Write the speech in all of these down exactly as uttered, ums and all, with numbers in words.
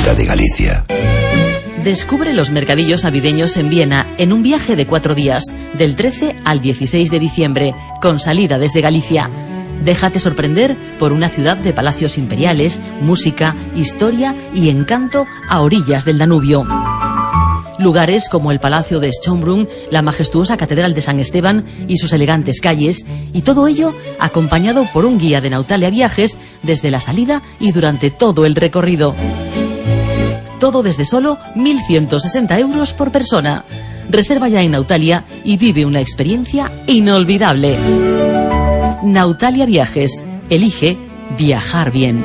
Xunta de Galicia. Descubre los mercadillos navideños en Viena en un viaje de cuatro días, del trece al dieciséis de diciembre, con salida desde Galicia. Déjate sorprender por una ciudad de palacios imperiales, música, historia y encanto a orillas del Danubio. Lugares como el Palacio de Schönbrunn, la majestuosa Catedral de San Esteban y sus elegantes calles, y todo ello acompañado por un guía de Nautalia Viajes desde la salida y durante todo el recorrido. Todo desde solo mil ciento sesenta euros por persona. Reserva ya en Nautalia y vive una experiencia inolvidable. Nautalia Viajes. Elige viajar bien.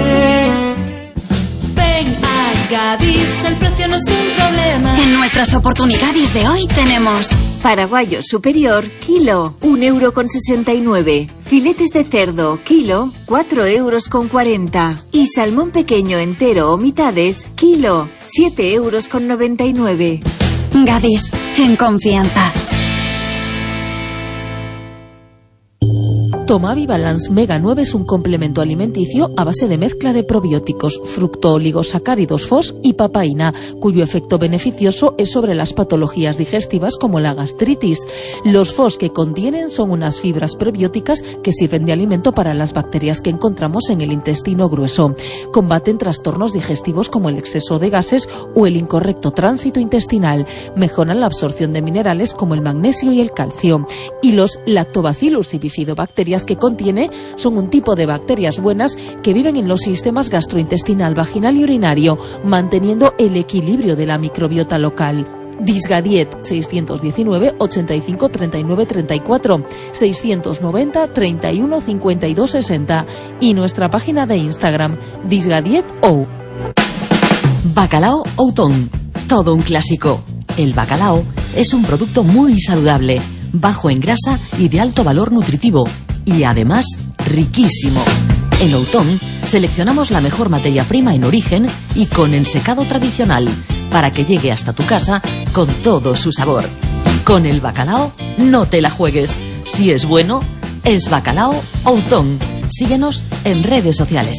Gadis, el precio no es un problema. En nuestras oportunidades de hoy tenemos paraguayo superior, kilo, un euro con sesenta y nueve. Filetes de cerdo, kilo, cuatro euros con cuarenta. Y salmón pequeño entero o mitades, kilo, siete euros con noventa y nueve. Gadis, en confianza. Tomavi Balance Mega nueve es un complemento alimenticio a base de mezcla de probióticos, fructooligosacáridos F O S y papaína, cuyo efecto beneficioso es sobre las patologías digestivas como la gastritis. Los F O S que contienen son unas fibras prebióticas que sirven de alimento para las bacterias que encontramos en el intestino grueso. Combaten trastornos digestivos como el exceso de gases o el incorrecto tránsito intestinal. Mejoran la absorción de minerales como el magnesio y el calcio. Y los Lactobacillus y bifidobacterias que contiene son un tipo de bacterias buenas que viven en los sistemas gastrointestinal, vaginal y urinario, manteniendo el equilibrio de la microbiota local. Disgadiet seiscientos diecinueve, ochenta y cinco, treinta y nueve, treinta y cuatro, seiscientos noventa, treinta y uno, cincuenta y dos, sesenta y nuestra página de Instagram disgadietou. Bacalao Outón, todo un clásico. El bacalao es un producto muy saludable, bajo en grasa y de alto valor nutritivo, y además riquísimo. En Outón seleccionamos la mejor materia prima en origen y con ensecado tradicional para que llegue hasta tu casa con todo su sabor. Con el bacalao no te la juegues. Si es bueno, es Bacalao Outón. Síguenos en redes sociales.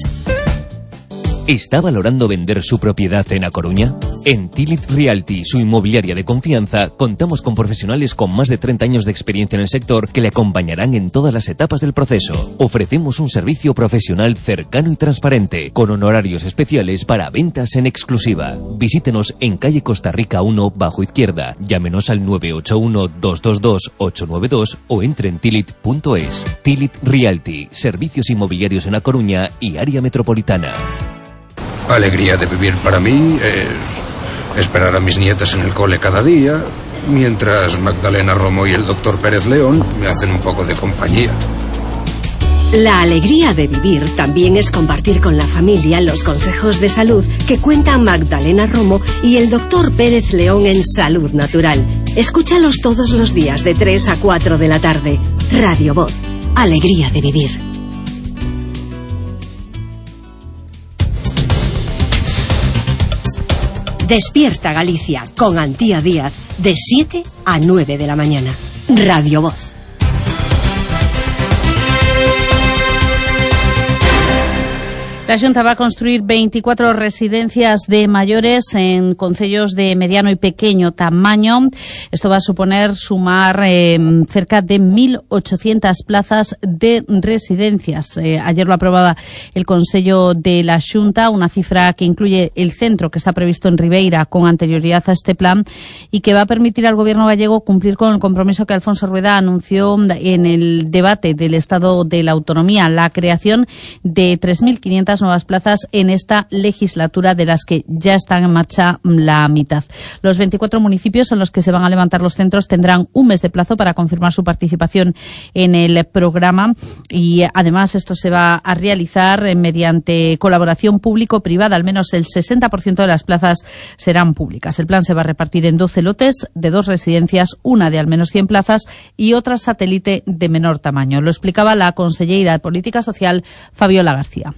¿Está valorando vender su propiedad en A Coruña? En Tilit Realty, su inmobiliaria de confianza, contamos con profesionales con más de treinta años de experiencia en el sector que le acompañarán en todas las etapas del proceso. Ofrecemos un servicio profesional cercano y transparente, con honorarios especiales para ventas en exclusiva. Visítenos en calle Costa Rica uno, bajo izquierda. Llámenos al nueve ocho uno, dos dos dos, ocho nueve dos o entre en tilit punto es. Tilit Realty, servicios inmobiliarios en A Coruña y área metropolitana. Alegría de vivir para mí es esperar a mis nietas en el cole cada día, mientras Magdalena Romo y el doctor Pérez León me hacen un poco de compañía. La alegría de vivir también es compartir con la familia los consejos de salud que cuentan Magdalena Romo y el doctor Pérez León en Salud Natural. Escúchalos todos los días de tres a cuatro de la tarde. Radio Voz. Alegría de vivir. Despierta Galicia con Antía Díaz de siete a nueve de la mañana. Radio Voz. La Xunta va a construir veinticuatro residencias de mayores en concellos de mediano y pequeño tamaño. Esto va a suponer sumar eh, cerca de mil ochocientas plazas de residencias. Eh, ayer lo aprobaba el Consello de la Xunta, una cifra que incluye el centro que está previsto en Ribeira con anterioridad a este plan y que va a permitir al Gobierno gallego cumplir con el compromiso que Alfonso Rueda anunció en el debate del Estado de la Autonomía, la creación de tres mil quinientas nuevas plazas en esta legislatura, de las que ya están en marcha la mitad. Los veinticuatro municipios en los que se van a levantar los centros tendrán un mes de plazo para confirmar su participación en el programa y además esto se va a realizar mediante colaboración público-privada. Al menos el sesenta por ciento de las plazas serán públicas. El plan se va a repartir en doce lotes de dos residencias, una de al menos cien plazas y otra satélite de menor tamaño. Lo explicaba la consellera de Política Social, Fabiola García. Gracias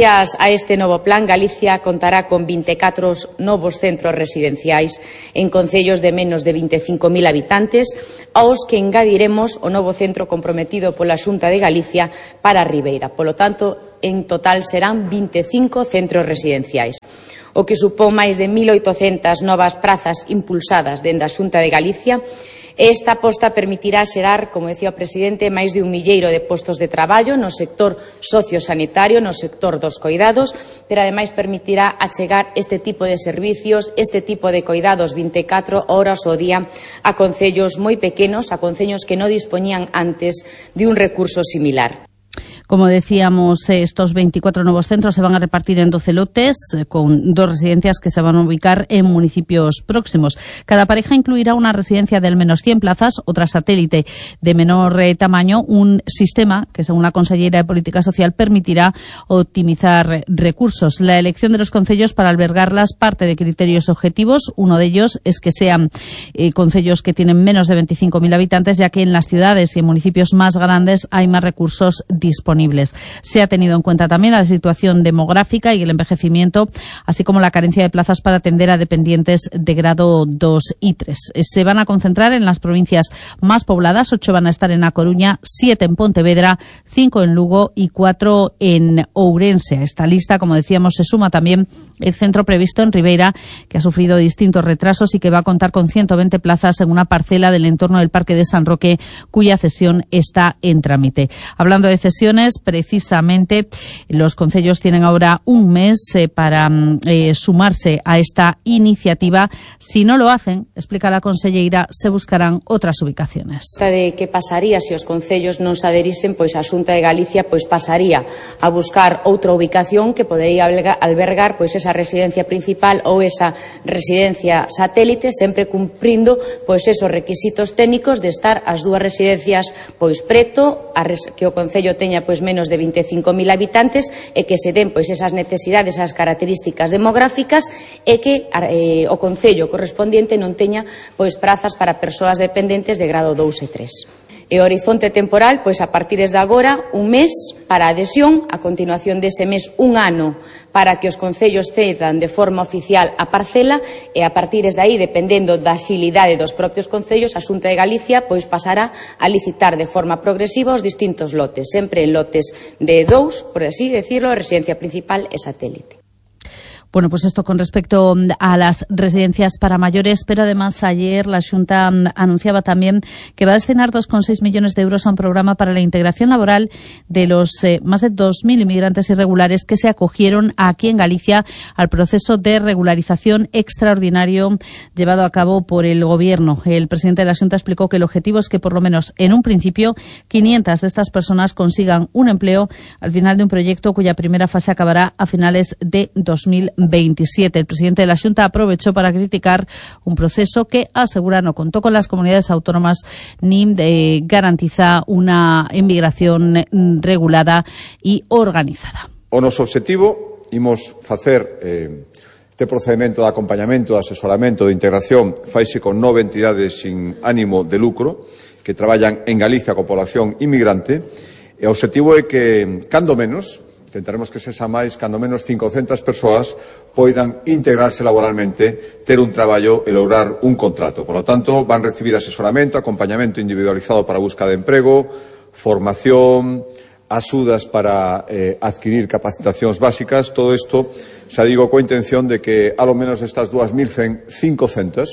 Grazas a este novo plan, Galicia contará con vinte e catro novos centros residenciais en concellos de menos de vinte e cinco mil habitantes, aos que engadiremos o novo centro comprometido pola Xunta de Galicia para a Ribeira. Polo tanto, en total serán vinte e cinco centros residenciais, o que supón máis de mil oitocentas novas prazas impulsadas dende a Xunta de Galicia. Esta aposta permitirá xerar, como decía o presidente, máis de un milleiro de postos de traballo no sector sociosanitario, no sector dos coidados, pero ademais permitirá achegar este tipo de servicios, este tipo de coidados vinte e catro horas ao día a concellos moi pequenos, a concellos que non dispoñían antes de un recurso similar. Como decíamos, estos veinticuatro nuevos centros se van a repartir en doce lotes, con dos residencias que se van a ubicar en municipios próximos. Cada pareja incluirá una residencia de al menos cien plazas, otra satélite de menor eh, tamaño, un sistema que, según la Consellera de Política Social, permitirá optimizar recursos. La elección de los concellos para albergarlas parte de criterios objetivos. Uno de ellos es que sean eh, concellos que tienen menos de veinticinco mil habitantes, ya que en las ciudades y en municipios más grandes hay más recursos disponibles. Se ha tenido en cuenta también la situación demográfica y el envejecimiento, así como la carencia de plazas para atender a dependientes de grado dos y tres. Se van a concentrar en las provincias más pobladas, ocho van a estar en A Coruña, siete en Pontevedra, cinco en Lugo y cuatro en Ourense. A esta lista, como decíamos, se suma también el centro previsto en Ribeira, que ha sufrido distintos retrasos y que va a contar con ciento veinte plazas en una parcela del entorno del Parque de San Roque, cuya cesión está en trámite. Hablando de cesiones, precisamente los concellos tienen ahora un mes eh, para eh, sumarse a esta iniciativa. Si no lo hacen, explica la conselleira, se buscarán otras ubicaciones. De que pasaría se os concellos non se aderisen, pois a Xunta de Galicia pois pasaría a buscar outra ubicación que podería albergar pois esa residencia principal ou esa residencia satélite, sempre cumprindo pois esos requisitos técnicos de estar as dúas residencias pois preto, a res, que o concello teña pois menos de vinte e cinco mil habitantes e que se den pois esas necesidades, esas características demográficas e que eh, o concello correspondiente non teña pois prazas para persoas dependentes de grado dous e tres. E o horizonte temporal, pois a partir de agora, un mes para a adhesión, a continuación dese mes un ano para que os concellos cedan de forma oficial a parcela e a partir de aí, dependendo da axilidade dos propios concellos, a Xunta de Galicia pois pasará a licitar de forma progresiva os distintos lotes, sempre en lotes de dous, por así decirlo, residencia principal e satélite. Bueno, pues esto con respecto a las residencias para mayores, pero además ayer la Xunta anunciaba también que va a destinar dos coma seis millones de euros a un programa para la integración laboral de los eh, más de dos mil inmigrantes irregulares que se acogieron aquí en Galicia al proceso de regularización extraordinario llevado a cabo por el Gobierno. El presidente de la Xunta explicó que el objetivo es que por lo menos en un principio quinientas de estas personas consigan un empleo al final de un proyecto cuya primera fase acabará a finales de dos mil veintisiete. El presidente de la Xunta aprovechó para criticar un proceso que, asegura, no contó con las comunidades autónomas ni eh, garantiza una inmigración regulada y organizada. O noso obxectivo, imos facer eh, este procedimento de acompañamento, de asesoramento, de integración, faise con nove entidades sin ánimo de lucro que traballan en Galicia con población inmigrante. E o obxectivo é que, cando menos, tentaremos que sexa máis, cando menos cincocentas persoas poidan integrarse laboralmente, ter un traballo e lograr un contrato. Por lo tanto, van recibir asesoramento, acompañamento individualizado para a busca de emprego, formación, axudas para eh, adquirir capacitacións básicas. Todo isto, xa digo, coa intención de que, alo menos estas dúas mil cen, cincocentas,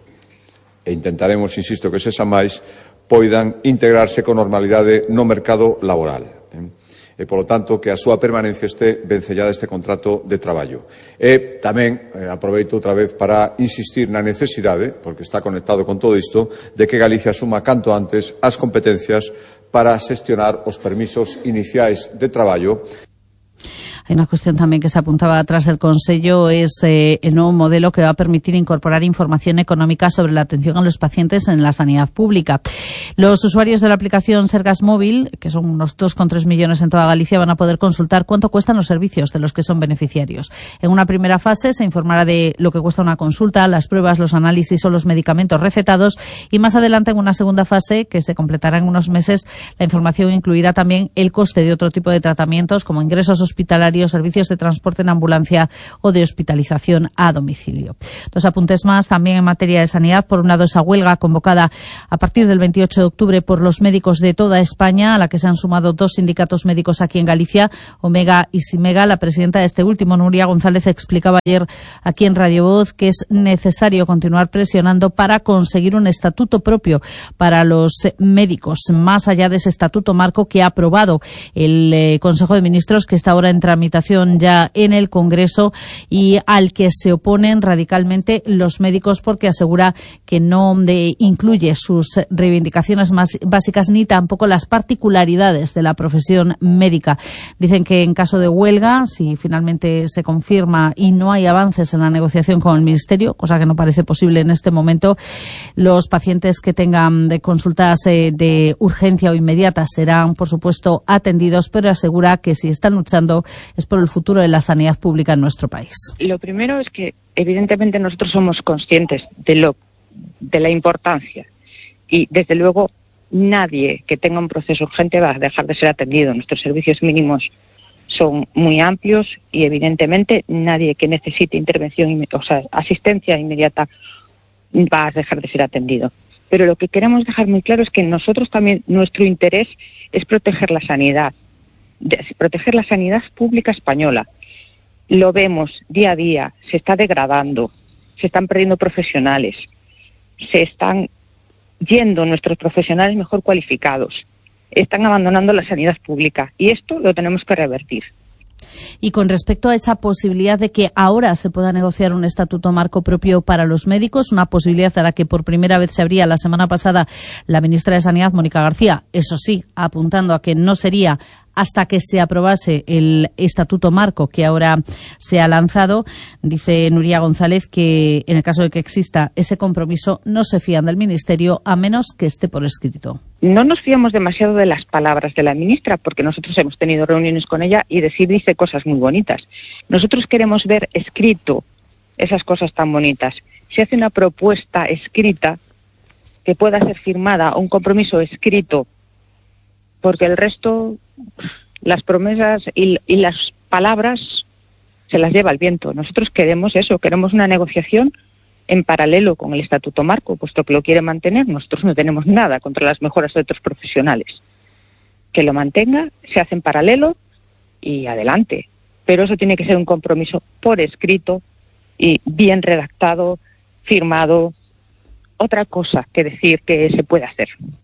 e intentaremos, insisto, que sexa máis, poidan integrarse con normalidade no mercado laboral. E, polo tanto, que a súa permanencia este vencellada este contrato de traballo. E tamén eh, aproveito outra vez para insistir na necesidade, porque está conectado con todo isto, de que Galicia asuma canto antes as competencias para xestionar os permisos iniciais de traballo. Hay una cuestión también que se apuntaba atrás del Consello, es eh, el nuevo modelo que va a permitir incorporar información económica sobre la atención a los pacientes en la sanidad pública. Los usuarios de la aplicación Sergas Móvil, que son unos dos coma tres millones en toda Galicia, van a poder consultar cuánto cuestan los servicios de los que son beneficiarios. En una primera fase se informará de lo que cuesta una consulta, las pruebas, los análisis o los medicamentos recetados, y más adelante, en una segunda fase, que se completará en unos meses, la información incluirá también el coste de otro tipo de tratamientos, como ingresos hospitalarios sanitario, servicios de transporte en ambulancia o de hospitalización a domicilio. Dos apuntes más también en materia de sanidad. Por un lado, esa huelga convocada a partir del veintiocho de octubre por los médicos de toda España, a la que se han sumado dos sindicatos médicos aquí en Galicia, Omega y Simega. La presidenta de este último, Nuria González, explicaba ayer aquí en Radio Voz que es necesario continuar presionando para conseguir un estatuto propio para los médicos, más allá de ese estatuto marco que ha aprobado el eh, Consejo de Ministros, que está ahora en tramitación ya en el Congreso y al que se oponen radicalmente los médicos porque asegura que no de, incluye sus reivindicaciones más básicas ni tampoco las particularidades de la profesión médica. Dicen que en caso de huelga, si finalmente se confirma y no hay avances en la negociación con el Ministerio, cosa que no parece posible en este momento, los pacientes que tengan de consultas eh, de urgencia o inmediata serán, por supuesto, atendidos, pero asegura que si están luchando es por el futuro de la sanidad pública en nuestro país. Lo primero es que, evidentemente, nosotros somos conscientes de lo de la importancia y, desde luego, nadie que tenga un proceso urgente va a dejar de ser atendido. Nuestros servicios mínimos son muy amplios y, evidentemente, nadie que necesite intervención, o sea, asistencia inmediata va a dejar de ser atendido. Pero lo que queremos dejar muy claro es que nosotros también, nuestro interés es proteger la sanidad, proteger la sanidad pública española. Lo vemos día a día, se está degradando, se están perdiendo profesionales, se están yendo nuestros profesionales mejor cualificados, están abandonando la sanidad pública y esto lo tenemos que revertir. Y con respecto a esa posibilidad de que ahora se pueda negociar un estatuto marco propio para los médicos, una posibilidad a la que por primera vez se abría la semana pasada la ministra de Sanidad, Mónica García, eso sí, apuntando a que no sería hasta que se aprobase el estatuto marco que ahora se ha lanzado. Dice Nuria González que en el caso de que exista ese compromiso no se fían del Ministerio a menos que esté por escrito. No nos fiamos demasiado de las palabras de la ministra porque nosotros hemos tenido reuniones con ella y decir dice cosas muy bonitas. Nosotros queremos ver escrito esas cosas tan bonitas. Si hace una propuesta escrita que pueda ser firmada, un compromiso escrito, porque el resto, las promesas y, y las palabras se las lleva el viento. Nosotros queremos eso, queremos una negociación en paralelo con el Estatuto Marco, puesto que lo quiere mantener. Nosotros no tenemos nada contra las mejoras de otros profesionales. Que lo mantenga, se hace en paralelo y adelante. Pero eso tiene que ser un compromiso por escrito y bien redactado, firmado. Otra cosa que decir que se puede hacer.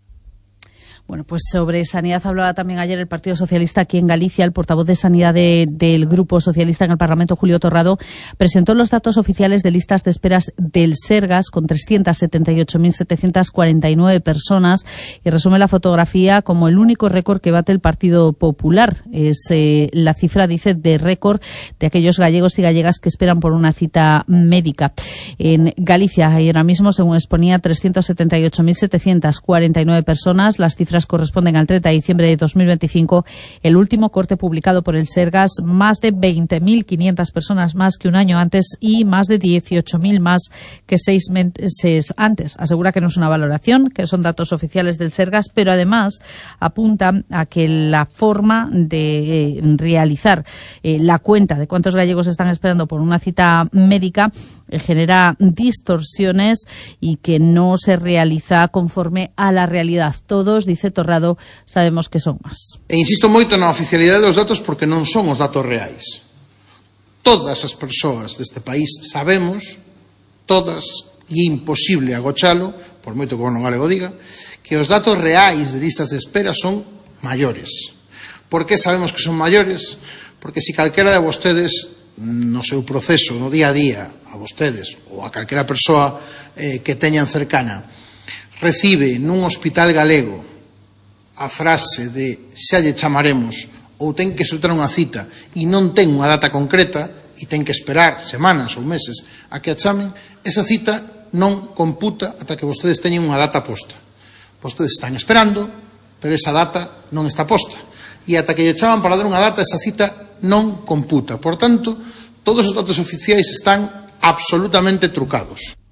Bueno, pues sobre sanidad hablaba también ayer el Partido Socialista aquí en Galicia. El portavoz de Sanidad de, del Grupo Socialista en el Parlamento, Julio Torrado, presentó los datos oficiales de listas de esperas del Sergas con trescientas setenta y ocho mil setecientas cuarenta y nueve personas y resume la fotografía como el único récord que bate el Partido Popular. Es eh, la cifra, dice, de récord de aquellos gallegos y gallegas que esperan por una cita médica. En Galicia, ahora mismo, según exponía, trescientas setenta y ocho mil setecientas cuarenta y nueve personas. Las cifras corresponden al treinta de diciembre de dos mil veinticinco, el último corte publicado por el Sergas, más de veinte mil quinientas personas más que un año antes y más de dieciocho mil más que seis meses antes. Asegura que no es una valoración, que son datos oficiales del Sergas, pero además apunta a que la forma de eh, realizar eh, la cuenta de cuántos gallegos están esperando por una cita médica eh, genera distorsiones y que no se realiza conforme a la realidad. Todos, dice Torrado, sabemos que son máis. E insisto moito na oficialidade dos datos porque non son os datos reais. Todas as persoas deste país sabemos, todas, e é imposible agochalo, por moito que o non galego diga, que os datos reais de listas de espera son maiores. Por que sabemos que son maiores? Porque se calquera de vostedes no seu proceso, no día a día, a vostedes ou a calquera persoa eh, que teñan cercana, recibe nun hospital galego a frase de xa lle chamaremos ou ten que soltar unha cita e non ten unha data concreta e ten que esperar semanas ou meses a que a chamen, esa cita non computa ata que vostedes teñen unha data posta. Vostedes están esperando, pero esa data non está posta. E ata que lle chaman para dar unha data, esa cita non computa. Por tanto, todos os datos oficiais están absolutamente trucados.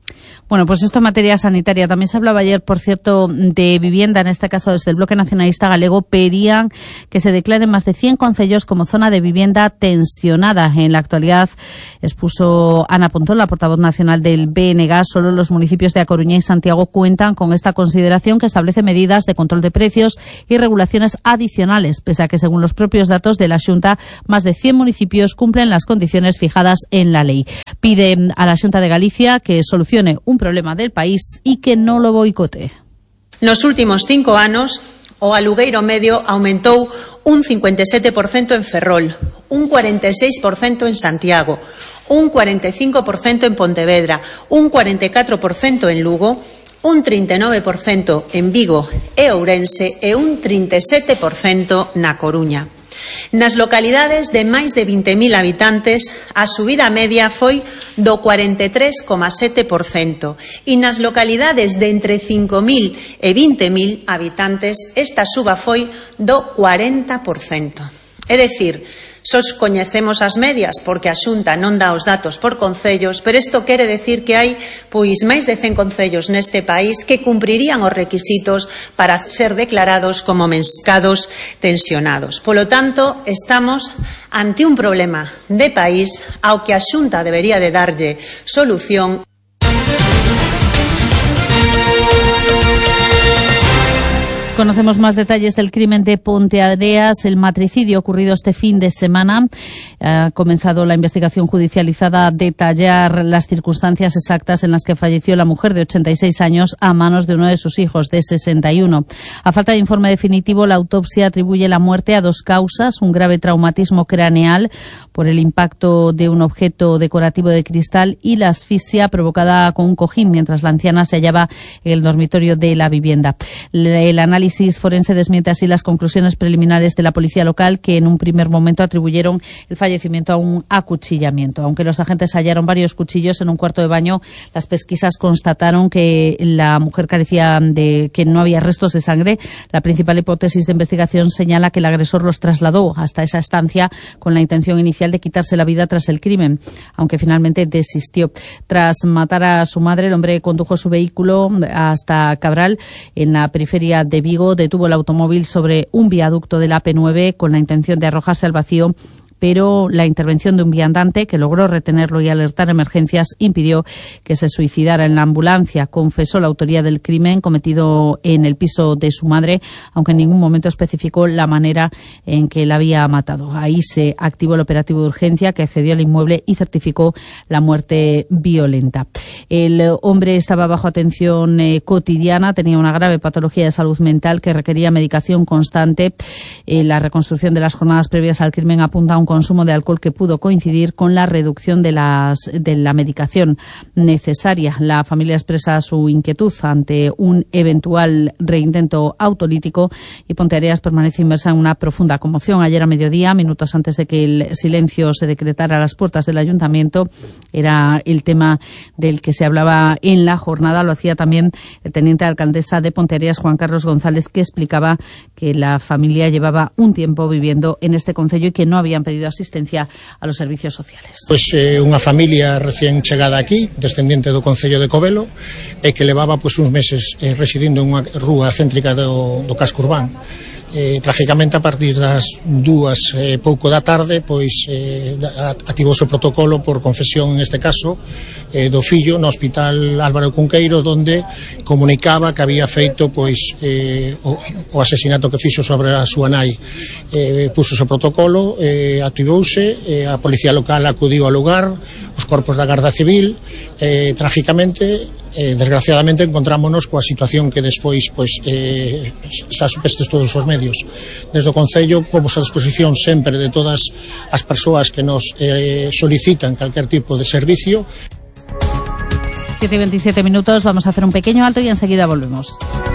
Bueno, pues esto en materia sanitaria. También se hablaba ayer, por cierto, de vivienda. En este caso, desde el Bloque Nacionalista Galego, pedían que se declaren más de cien concellos como zona de vivienda tensionada. En la actualidad, expuso Ana Pontón, la portavoz nacional del B N G. Solo los municipios de A Coruña y Santiago cuentan con esta consideración, que establece medidas de control de precios y regulaciones adicionales, pese a que, según los propios datos de la Xunta, más de cien municipios cumplen las condiciones fijadas en la ley. Pide a la Xunta de Galicia que solucione un problema del país y que no lo boicote. Nos últimos cinco anos, o alugueiro medio aumentou un cincuenta e sete por cento en Ferrol, un cuarenta e seis por cento en Santiago, un cuarenta e cinco por cento en Pontevedra, un cuarenta e catro por cento en Lugo, un trinta e nove por cento en Vigo e Ourense e un trinta e sete por cento na Coruña. Nas localidades de máis de vinte mil habitantes, a subida media foi do cuarenta e tres coma sete por cento e nas localidades de entre cinco mil e vinte mil habitantes, esta suba foi do cuarenta por cento. É dicir, sos coñecemos as medias porque a Xunta non dá os datos por concellos, pero isto quere decir que hai pois máis de cen concellos neste país que cumprirían os requisitos para ser declarados como mercados tensionados. Polo tanto, estamos ante un problema de país ao que a Xunta debería de darlle solución. Conocemos más detalles del crimen de Ponteareas, el matricidio ocurrido este fin de semana. Ha comenzado la investigación judicializada a detallar las circunstancias exactas en las que falleció la mujer de ochenta y seis años a manos de uno de sus hijos de sesenta y uno. A falta de informe definitivo, la autopsia atribuye la muerte a dos causas: un grave traumatismo craneal por el impacto de un objeto decorativo de cristal y la asfixia provocada con un cojín mientras la anciana se hallaba en el dormitorio de la vivienda. El análisis El análisis forense desmiente así las conclusiones preliminares de la policía local, que en un primer momento atribuyeron el fallecimiento a un acuchillamiento. Aunque los agentes hallaron varios cuchillos en un cuarto de baño, las pesquisas constataron que la mujer carecía de, que no había restos de sangre. La principal hipótesis de investigación señala que el agresor los trasladó hasta esa estancia con la intención inicial de quitarse la vida tras el crimen, aunque finalmente desistió. Tras matar a su madre, el hombre condujo su vehículo hasta Cabral, en la periferia de Vigo. Detuvo el automóvil sobre un viaducto de la A P nueve con la intención de arrojarse al vacío, pero la intervención de un viandante, que logró retenerlo y alertar emergencias, impidió que se suicidara en la ambulancia. Confesó la autoría del crimen cometido en el piso de su madre, aunque en ningún momento especificó la manera en que la había matado. Ahí se activó el operativo de urgencia, que accedió al inmueble y certificó la muerte violenta. El hombre estaba bajo atención eh, cotidiana, tenía una grave patología de salud mental que requería medicación constante. Eh, la reconstrucción de las jornadas previas al crimen apunta a un consumo de alcohol que pudo coincidir con la reducción de, las, de la medicación necesaria. La familia expresa su inquietud ante un eventual reintento autolítico y Ponteareas permanece inmersa en una profunda conmoción. Ayer a mediodía, minutos antes de que el silencio se decretara a las puertas del ayuntamiento, era el tema del que se hablaba en la jornada. Lo hacía también el teniente alcaldesa de Ponteareas, Juan Carlos González, que explicaba que la familia llevaba un tiempo viviendo en este concello y que no habían pedido asistencia a los servicios sociales. Pois eh, unha familia recién chegada aquí, descendente do concello de Covelo, e que levaba pois uns meses eh, residindo en unha rúa céntrica do, do casco urbano. Eh, trágicamente, a partir das dúas e eh, pouco da tarde, pois eh, ativouse o protocolo por confesión, en este caso, eh, do fillo no Hospital Álvaro Cunqueiro, donde comunicaba que había feito pois eh, o, o asesinato que fixo sobre a súa nai. Eh, puso o protocolo, eh, ativouse, eh, a policía local acudiu ao lugar, os corpos da Garda Civil, eh, trágicamente, Eh, desgraciadamente encontrámonos coa situación que despois pois, eh, xa supestes todos os medios. Desde o Concello pomos a disposición sempre de todas as persoas que nos eh, solicitan calquer tipo de servicio. siete y veintisiete minutos, vamos a hacer un pequeño alto y enseguida volvemos.